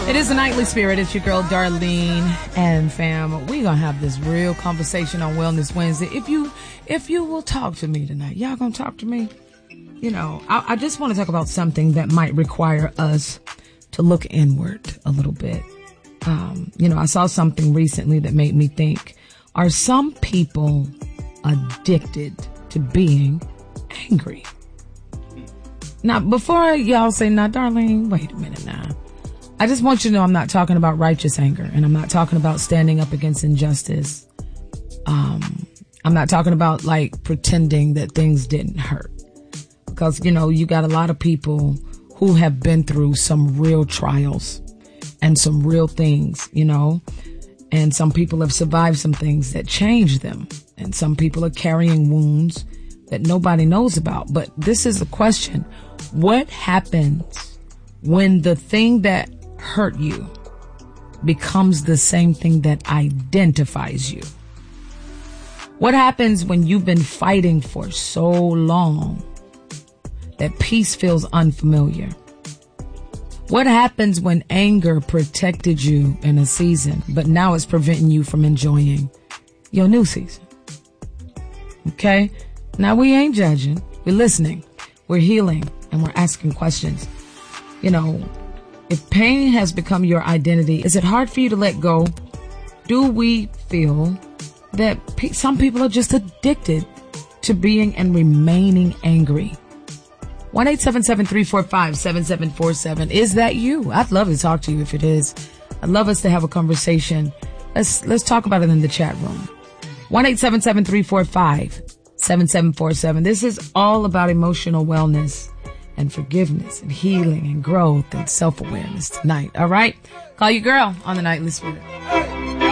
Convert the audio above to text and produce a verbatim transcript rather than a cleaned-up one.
It is the Nightly Spirit. It's your girl, Darlene, and fam. We're going to have this real conversation on Wellness Wednesday. If you, if you will talk to me tonight, y'all going to talk to me? You know, I, I just want to talk about something that might require us to look inward a little bit. Um, you know, I saw something recently that made me think, are some people addicted to being angry? Now, before y'all say, nah, Darlene, wait a minute now. I just want you to know I'm not talking about righteous anger, and I'm not talking about standing up against injustice. Um, I'm not talking about like pretending that things didn't hurt. Because, you know, you got a lot of people who have been through some real trials and some real things, you know, and some people have survived some things that changed them. And some people are carrying wounds that nobody knows about. But this is a question. What happens when the thing that hurt you becomes the same thing that identifies you? What happens when you've been fighting for so long that peace feels unfamiliar? What happens when anger protected you in a season, but now it's preventing you from enjoying your new season? Okay? Now we ain't judging. We're listening. We're healing. And we're asking questions. You know, if pain has become your identity, is it hard for you to let go? Do we feel that pe- some people are just addicted to being and remaining angry? one eight seven seven, three four five, seven seven four seven. Is that you? I'd love to talk to you if it is. I'd love us to have a conversation. Let's, let's talk about it in the chat room. one eight seven seven, three four five, seven seven four seven. This is all about emotional wellness and forgiveness and healing and growth and self-awareness tonight. All right? Call your girl on the Nightly Spirit.